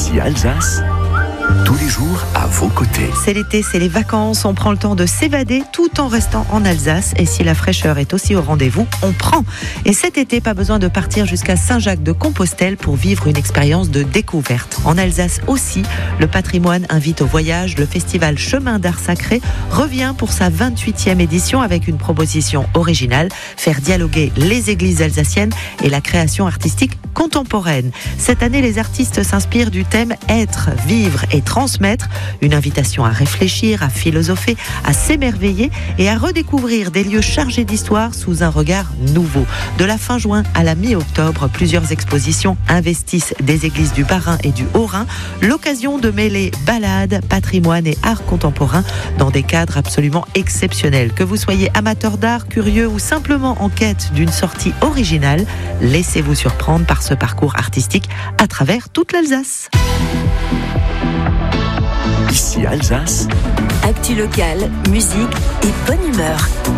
Ici Alsace, tous les jours à vos côtés. C'est l'été, c'est les vacances, on prend le temps de s'évader tout en restant en Alsace. Et si la fraîcheur est aussi au rendez-vous, on prend. Et cet été, pas besoin de partir jusqu'à Saint-Jacques-de-Compostelle pour vivre une expérience de découverte. En Alsace aussi, le patrimoine invite au voyage. Le festival Chemin d'Art Sacré revient pour sa 28e édition avec une proposition originale, faire dialoguer les églises alsaciennes et la création artistique contemporaine. Cette année, les artistes s'inspirent du thème être, vivre et transmettre. Une invitation à réfléchir, à philosopher, à s'émerveiller et à redécouvrir des lieux chargés d'histoire sous un regard nouveau. De la fin juin à la mi-octobre, plusieurs expositions investissent des églises du Bas-Rhin et du Haut-Rhin. L'occasion de mêler balade, patrimoine et art contemporain dans des cadres absolument exceptionnels. Que vous soyez amateur d'art, curieux ou simplement en quête d'une sortie originale, laissez-vous surprendre par ce parcours artistique à travers toute l'Alsace. Ici Alsace, Actu locale, musique et bonne humeur.